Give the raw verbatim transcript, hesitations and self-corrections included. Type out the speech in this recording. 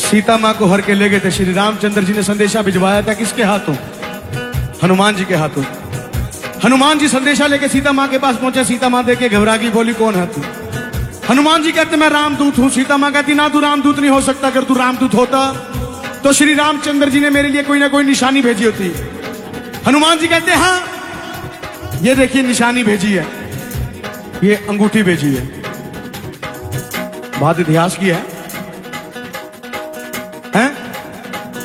सीता माँ को हर के ले गए थे। श्री रामचंद्र जी ने संदेशा भिजवाया था किसके हाथों? हनुमान जी के हाथों। हनुमान जी संदेशा लेके सीता माँ के पास पहुंचे। सीता माँ देखे घबरा गई, बोली कौन है तू? हनुमान जी कहते मैं रामदूत हूं। सीता माँ कहती ना, तू रामदूत नहीं हो सकता। अगर तू रामदूत होता तो श्री रामचंद्र जी ने मेरे लिए कोई ना कोई निशानी भेजी होती। हनुमान जी कहते हाँ, ये देखिए निशानी भेजी है, ये अंगूठी भेजी है। बात इतिहास की है।